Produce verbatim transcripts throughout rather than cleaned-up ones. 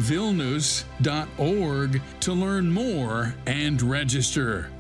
vilnius dot org to learn more and register.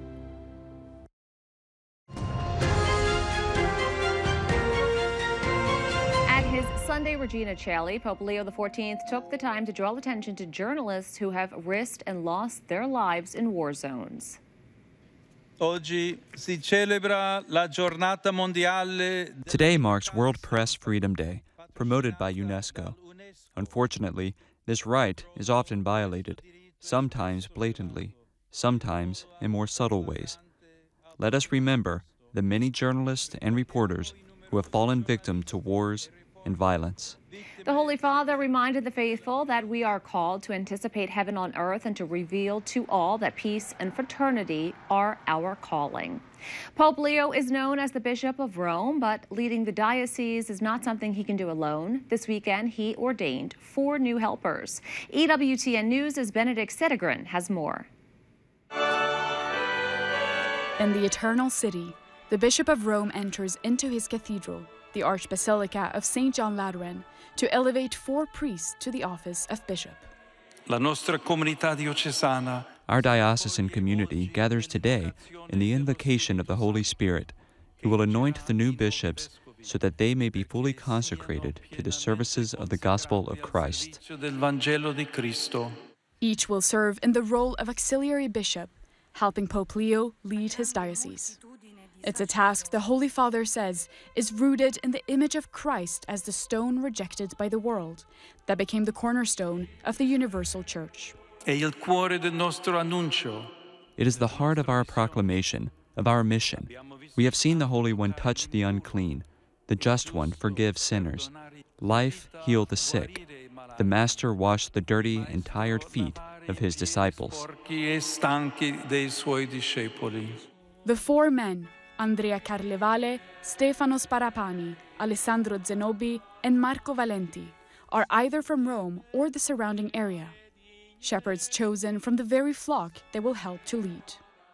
At his Sunday Regina Coeli, Pope Leo the fourteenth took the time to draw attention to journalists who have risked and lost their lives in war zones. Oggi si celebra la giornata mondiale. Today marks World Press Freedom Day, promoted by UNESCO. Unfortunately, this right is often violated, sometimes blatantly, sometimes in more subtle ways. Let us remember the many journalists and reporters who have fallen victim to wars and violence. The Holy Father reminded the faithful that we are called to anticipate heaven on earth and to reveal to all that peace and fraternity are our calling. Pope Leo is known as the Bishop of Rome, but leading the diocese is not something he can do alone. This weekend, he ordained four new helpers. E W T N News' Benedict Sedegren has more. In the Eternal City, the Bishop of Rome enters into his cathedral, the Archbasilica of Saint John Lateran, to elevate four priests to the office of bishop. La nostra comunità diocesana. Our diocesan community gathers today in the invocation of the Holy Spirit, who will anoint the new bishops so that they may be fully consecrated to the services of the gospel of Christ. Each will serve in the role of auxiliary bishop, helping Pope Leo lead his diocese. It's a task the Holy Father says is rooted in the image of Christ as the stone rejected by the world that became the cornerstone of the universal church. It is the heart of our proclamation, of our mission. We have seen the Holy One touch the unclean, the Just One forgive sinners, life heal the sick, the Master wash the dirty and tired feet of his disciples. The four men, Andrea Carlevale, Stefano Sparapani, Alessandro Zenobi, and Marco Valenti, are either from Rome or the surrounding area. Shepherds chosen from the very flock they will help to lead.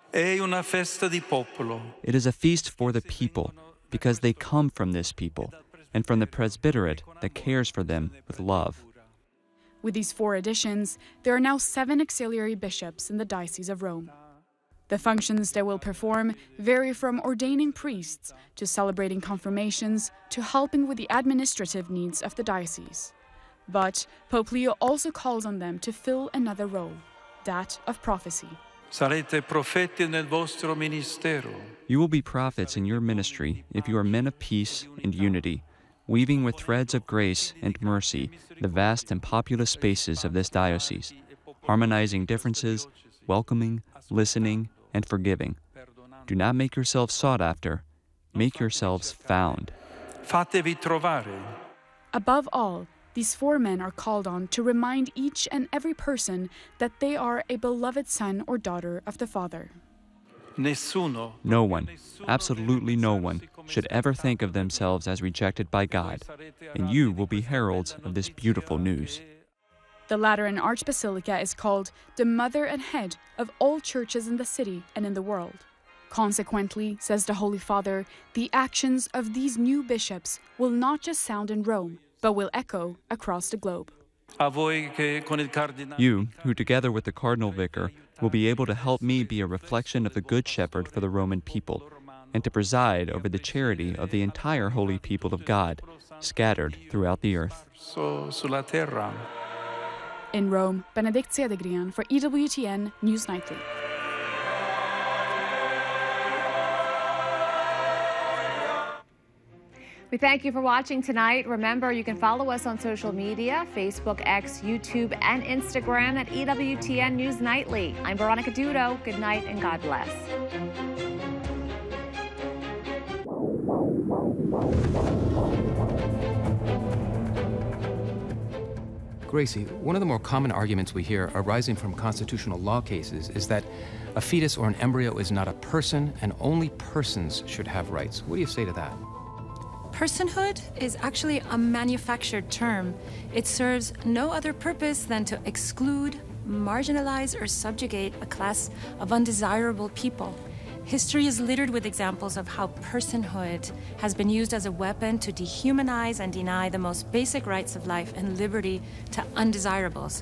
It is a feast for the people, because they come from this people, and from the presbyterate that cares for them with love. With these four additions, there are now seven auxiliary bishops in the Diocese of Rome. The functions they will perform vary from ordaining priests to celebrating confirmations to helping with the administrative needs of the diocese. But Pope Leo also calls on them to fill another role, that of prophecy. You will be prophets in your ministry if you are men of peace and unity, weaving with threads of grace and mercy the vast and populous spaces of this diocese, harmonizing differences, welcoming, listening, and forgiving. Do not make yourselves sought after, make yourselves found. Above all, these four men are called on to remind each and every person that they are a beloved son or daughter of the Father. No one, absolutely no one, should ever think of themselves as rejected by God, and you will be heralds of this beautiful news. The Lateran Archbasilica is called the mother and head of all churches in the city and in the world. Consequently, says the Holy Father, the actions of these new bishops will not just sound in Rome, but will echo across the globe. You, who together with the Cardinal Vicar, will be able to help me be a reflection of the Good Shepherd for the Roman people, and to preside over the charity of the entire holy people of God, scattered throughout the earth. In Rome, Benedict Sedegren for E W T N News Nightly. We thank you for watching tonight. Remember, you can follow us on social media, Facebook, X, YouTube, and Instagram at E W T N News Nightly. I'm Veronica Dudo. Good night and God bless. Gracie, one of the more common arguments we hear arising from constitutional law cases is that a fetus or an embryo is not a person and only persons should have rights. What do you say to that? Personhood is actually a manufactured term. It serves no other purpose than to exclude, marginalize, or subjugate a class of undesirable people. History is littered with examples of how personhood has been used as a weapon to dehumanize and deny the most basic rights of life and liberty to undesirables.